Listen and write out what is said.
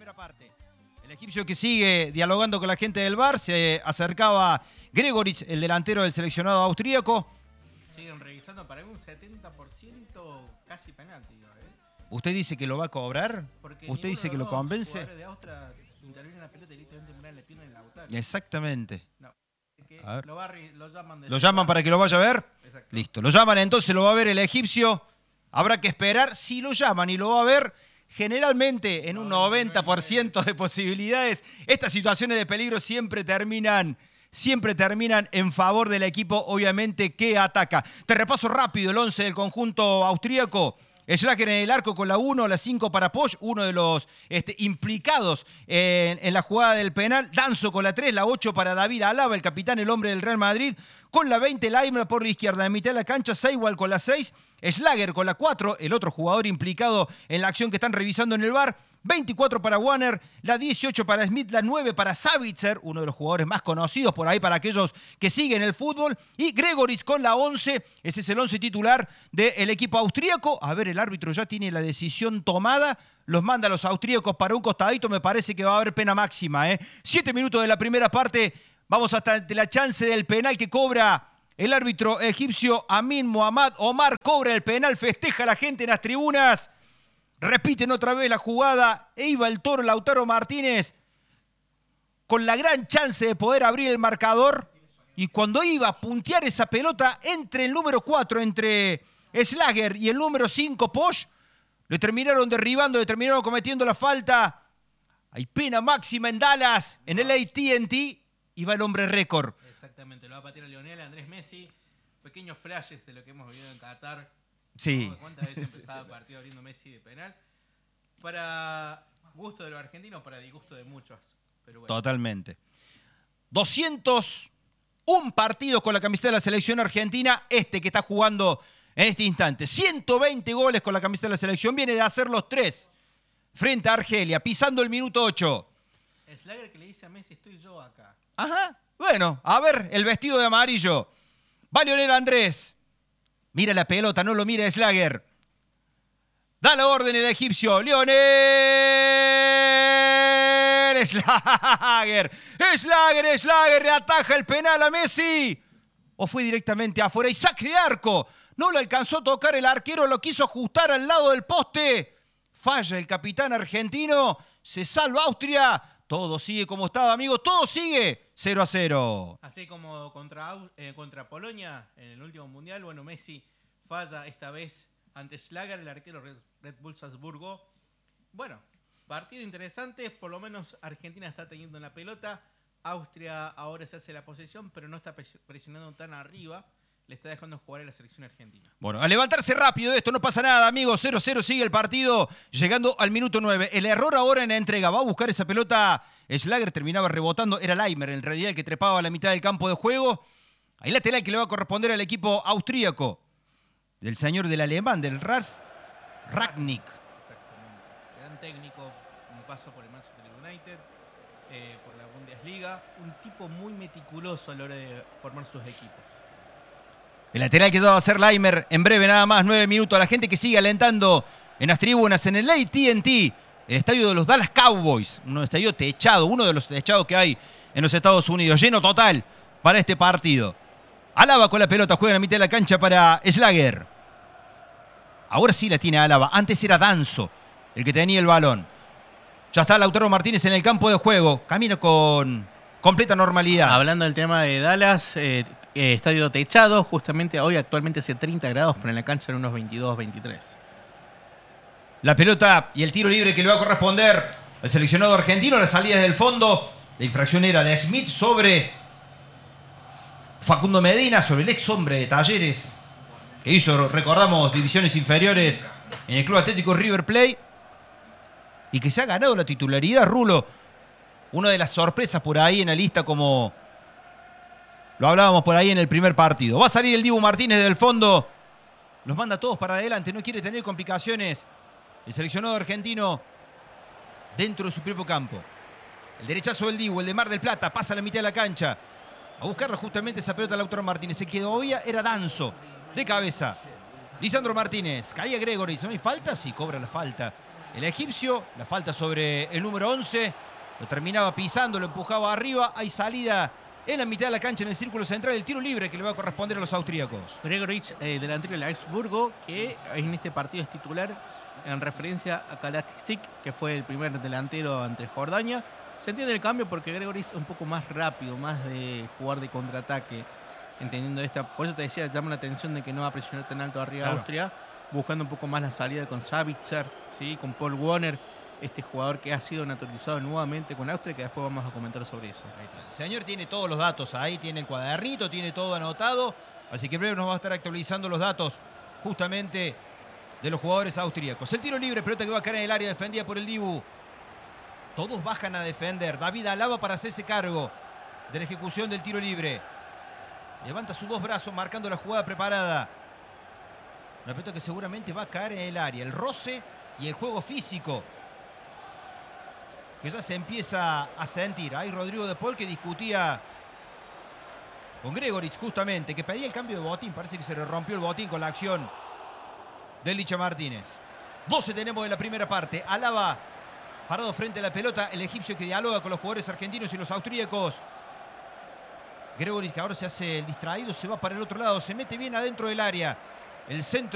primera parte. El egipcio que sigue dialogando con la gente del VAR, se acercaba Gregoritsch, el delantero del seleccionado austríaco. Siguen revisando para un 70% casi penalti. ¿Usted dice que lo va a cobrar? Porque ¿Usted dice que lo convence? Los jugadores de Austria intervienen en la pelota y directamente le pierden en la butaca. Exactamente. No. A ver. Lo llaman para que lo vaya a ver? Exacto. Listo. Lo llaman, entonces lo va a ver el egipcio. Habrá que esperar. Si lo llaman y lo va a ver, generalmente en un 90% de posibilidades, estas situaciones de peligro siempre terminan en favor del equipo, obviamente, que ataca. Te repaso rápido el 11 del conjunto austríaco. Schlager en el arco con la 1, la 5 para Posch, uno de los implicados en la jugada del penal. Danso con la 3, la 8 para David Alaba, el capitán, el hombre del Real Madrid. Con la 20, Laimer por la izquierda, en mitad de la cancha, Seiwald con la 6, Schlager con la 4, el otro jugador implicado en la acción que están revisando en el VAR. 24 para Warner, la 18 para Smith, la 9 para Savitzer, uno de los jugadores más conocidos por ahí para aquellos que siguen el fútbol, y Gregoritsch con la 11, ese es el 11 titular del equipo austríaco. A ver, el árbitro ya tiene la decisión tomada, los manda a los austríacos para un costadito, me parece que va a haber pena máxima. 7 minutos de la primera parte, vamos hasta la chance del penal que cobra el árbitro egipcio Amin Mohamed Omar, cobra el penal, festeja la gente en las tribunas. Repiten otra vez la jugada, e iba el Toro Lautaro Martínez con la gran chance de poder abrir el marcador, y cuando iba a puntear esa pelota entre el número 4, entre Schlager y el número 5, Posch, le terminaron derribando, le terminaron cometiendo la falta. Hay pena máxima en Dallas, en el AT&T, y va el hombre récord. Exactamente, lo va a patear a Lionel Andrés Messi. Pequeños flashes de lo que hemos vivido en Qatar. Sí. ¿No? ¿Cuántas veces empezaba el partido abriendo Messi de penal? Para gusto de los argentinos, para disgusto de muchos. Pero bueno. Totalmente. 201 partidos con la camiseta de la selección argentina, que está jugando en este instante. 120 goles con la camiseta de la selección, viene de hacer los 3 frente a Argelia, pisando el minuto 8. Schlager que le dice a Messi, estoy yo acá. Ajá, bueno, a ver, el vestido de amarillo. Va Lionel Andrés. Mira la pelota, no lo mira Schlager. Da la orden el egipcio. Lionel Schlager. Schlager le ataja el penal a Messi. O fue directamente afuera y saque de arco. No lo alcanzó a tocar el arquero, lo quiso ajustar al lado del poste. Falla el capitán argentino. Se salva Austria. Todo sigue como estaba, amigos. Todo sigue 0-0. Así como contra Polonia en el último mundial, bueno, Messi falla esta vez ante Schlager, el arquero Red Bull Salzburgo. Bueno, partido interesante, por lo menos Argentina está teniendo en la pelota. Austria ahora se hace la posesión, pero no está presionando tan arriba. Le está dejando jugar a la selección argentina. Bueno, a levantarse rápido de esto, no pasa nada, amigos. 0-0 sigue el partido, llegando al minuto 9. El error ahora en la entrega, va a buscar esa pelota. Schlager terminaba rebotando, era Laimer en realidad el que trepaba a la mitad del campo de juego. Ahí lateral que le va a corresponder al equipo austríaco, del señor del alemán, del Ralf Rangnick. Exactamente. Gran técnico, un paso por el Manchester United, por la Bundesliga. Un tipo muy meticuloso a la hora de formar sus equipos. El lateral que va a ser Laimer en breve, nada más, 9 minutos. A la gente que sigue alentando en las tribunas, en el AT&T, el estadio de los Dallas Cowboys. Un estadio techado, uno de los techados que hay en los Estados Unidos. Lleno total para este partido. Alaba con la pelota, juega en la mitad de la cancha para Schlager. Ahora sí la tiene Alaba. Antes era Danso el que tenía el balón. Ya está Lautaro Martínez en el campo de juego. Camina con completa normalidad. Hablando del tema de Dallas, estadio techado. Justamente hoy actualmente hace 30 grados, pero en la cancha en unos 22, 23. La pelota y el tiro libre que le va a corresponder al seleccionado argentino. La salida del fondo. La infracción era de Smith sobre Facundo Medina, sobre el ex hombre de Talleres, que hizo, recordamos, divisiones inferiores en el Club Atlético River Plate, y que se ha ganado la titularidad, Rulo. Una de las sorpresas por ahí en la lista, como lo hablábamos por ahí en el primer partido. Va a salir el Dibu Martínez del fondo. Los manda todos para adelante, no quiere tener complicaciones el seleccionado argentino dentro de su propio campo. El derechazo del Dibu, el de Mar del Plata, pasa a la mitad de la cancha. A buscarla justamente esa pelota Lautaro Martínez. El que todavía era Danso, de cabeza. Lisandro Martínez, caía Gregoritsch. ¿No hay falta? Sí, cobra la falta el egipcio. La falta sobre el número 11. Lo terminaba pisando, lo empujaba arriba. Hay salida en la mitad de la cancha, en el círculo central. El tiro libre que le va a corresponder a los austríacos. Gregoritsch, delantero del Augsburgo, que en este partido es titular en referencia a Kalajic, que fue el primer delantero ante Jordania. Se entiende el cambio porque Gregoritsch es un poco más rápido, más de jugar de contraataque, entendiendo esta. Por eso te decía, llama la atención de que no va a presionar tan alto arriba Austria, buscando un poco más la salida con Sabitzer, ¿sí? Con Paul Warner, este jugador que ha sido naturalizado nuevamente con Austria, que después vamos a comentar sobre eso. El señor tiene todos los datos ahí, tiene el cuadernito, tiene todo anotado, así que en breve nos va a estar actualizando los datos justamente de los jugadores austríacos. El tiro libre, pelota que va a caer en el área defendida por el Dibu. Todos bajan a defender. David Alaba para hacerse cargo de la ejecución del tiro libre. Levanta sus dos brazos marcando la jugada preparada. Una pelota que seguramente va a caer en el área. El roce y el juego físico que ya se empieza a sentir. Hay Rodrigo de Paul que discutía con Gregoritsch justamente, que pedía el cambio de botín. Parece que se le rompió el botín con la acción de Licha Martínez. 12 tenemos de la primera parte. Alaba parado frente a la pelota. El egipcio que dialoga con los jugadores argentinos y los austríacos. Gregoritsch, que ahora se hace el distraído, se va para el otro lado. Se mete bien adentro del área. El centro